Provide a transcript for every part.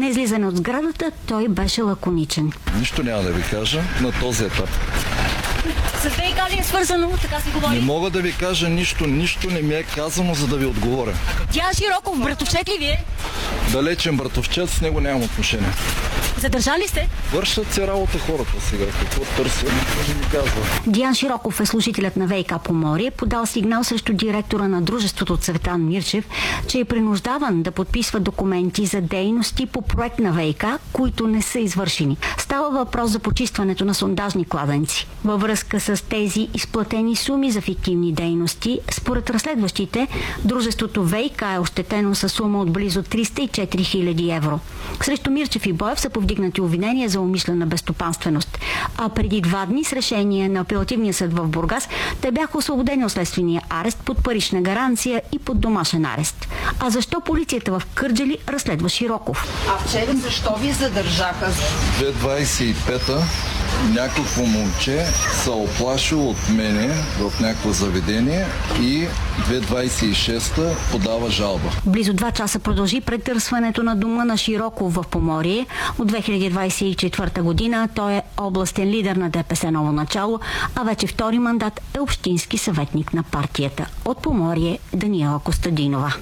На излизане от сградата той беше лаконичен. Нищо няма да ви кажа на този етап. С ВиК ли е свързано? Така се говори. Не мога да ви кажа нищо не ми е казано, за да ви отговоря. Диан Широков, братовчет ли вие? Далечен братовчет, с него нямам отношение. Задържали сте? Вършат се работа хората сега. Какво търся, не ми казва. Диан Широков е служителят на ВиК Поморие, подал сигнал срещу директора на дружеството Цветан Мирчев, че е принуждаван да подписва документи за дейности по проект на ВиК, които не са извършени. Става въпрос за почистването на сондажни кладенци. Във връзка с тези изплатени суми за фиктивни дейности, според разследващите, дружеството ВиК е ощетено със сума от близо 304 000 евро. Срещу Мирчев и Боев са повдигнати обвинения за умишлена безстопанственост. А преди 2 дни с решение на апелативния съд в Бургас те бяха освободени от следствения арест под парична гаранция и под домашен арест. А защо полицията в Кърджали разследва Широков? А вчера защо ви задържаха? 2025-та някакво момче се оплашило от мене в някакво заведение и 2026-та подава жалба. Близо 2 часа продължи претърсването на дома на Широков в Поморие. От 2024 година той е областен лидер на ДПС Ново начало, а вече втори мандат е общински съветник на партията. От Поморие Даниела Костадинова.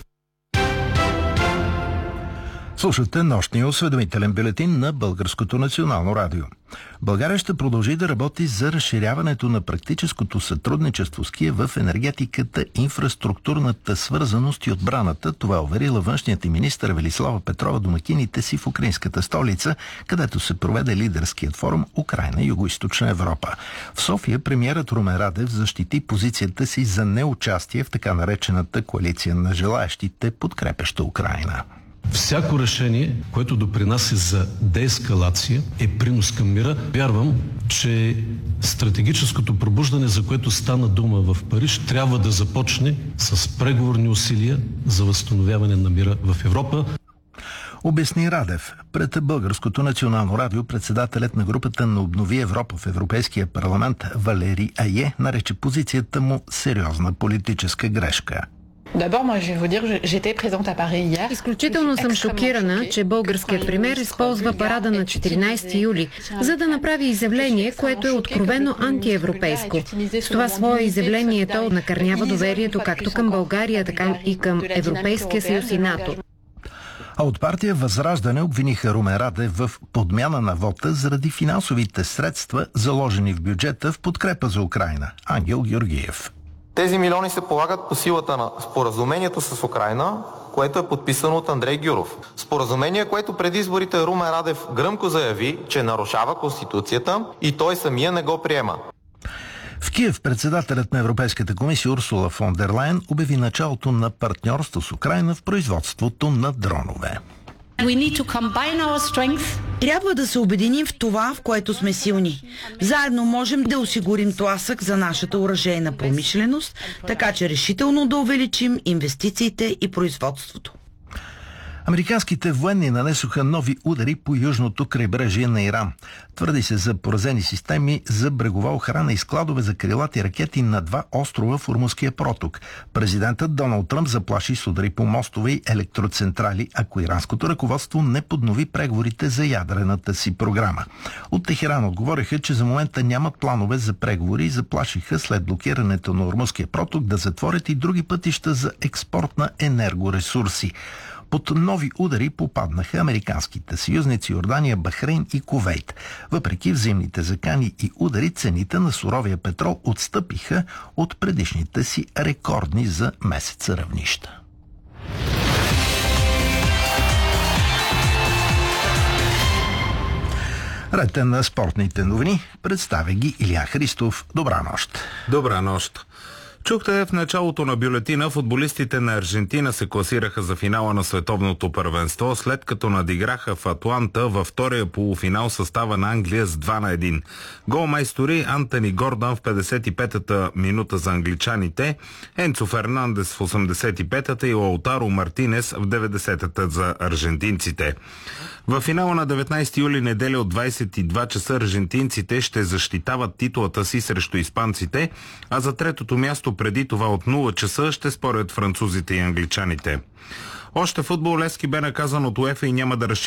Слушате нощния осведомителен бюлетин на Българското национално радио. България ще продължи да работи за разширяването на практическото сътрудничество с Киев в енергетиката, инфраструктурната свързаност и отбраната. Това уверила външният и министър Велислава Петрова домакините си в украинската столица, където се проведе лидерският форум Украйна – Югоизточна Европа. В София премиерът Румен Радев защити позицията си за неучастие в така наречената коалиция на желаещите, подкрепяща Украйна. Всяко решение, което допринася за деескалация, е принос към мира. Вярвам, че стратегическото пробуждане, за което стана дума в Париж, трябва да започне с преговорни усилия за възстановяване на мира в Европа. Обясни Радев. Пред Българското национално радио председателят на групата на Обнови Европа в Европейския парламент Валери Ае нарече позицията му сериозна политическа грешка. Изключително съм шокирана, че българският премиер използва парада на 14 юли, за да направи изявление, което е откровено антиевропейско. С това свое изявление то накърнява доверието както към България, така и към Европейския съюз и НАТО. А от партия Възраждане обвиниха Румен Радев в подмяна на вота заради финансовите средства, заложени в бюджета в подкрепа за Украйна. Ангел Георгиев. Тези милиони се полагат по силата на споразумението с Украйна, което е подписано от Андрей Гюров. Споразумение, което преди изборите Румен Радев гръмко заяви, че нарушава Конституцията и той самия не го приема. В Киев председателят на Европейската комисия Урсула фон дер Лайен обяви началото на партньорство с Украйна в производството на дронове. Трябва да се обединим в това, в което сме силни. Заедно можем да осигурим тласък за нашата оръжейна промишленост, така че решително да увеличим инвестициите и производството. Американските военни нанесоха нови удари по южното крайбрежие на Иран. Твърди се за поразени системи за брегова охрана и складове за крилати ракети на 2 острова в Ормузския проток. Президентът Доналд Тръмп заплаши с удари по мостове и електроцентрали, ако иранското ръководство не поднови преговорите за ядрената си програма. От Техеран отговориха, че за момента нямат планове за преговори и заплашиха след блокирането на Ормузския проток да затворят и други пътища за експорт на енергоресурси. Под нови удари попаднаха американските съюзници Йордания, Бахрейн и Кувейт. Въпреки взаимните закани и удари, цените на суровия петрол отстъпиха от предишните си рекордни за месеца равнища. Ред на спортните новини. Представя ги Илия Христов. Добра нощ. Добра нощ. Чухте в началото на бюлетина, футболистите на Аржентина се класираха за финала на световното първенство, след като надиграха в Атланта във втория полуфинал състава на Англия с 2-1. Голмайстори Антони Гордан в 55-та минута за англичаните, Енцо Фернандес в 85-та и Лаутаро Мартинес в 90-та за аржентинците. В финала на 19 юли неделя от 22 часа аржентинците ще защитават титулата си срещу испанците, а за третото място преди това от 0 часа ще спорят французите и англичаните. Още футбол. Левски бе наказан от УЕФА и няма да разчита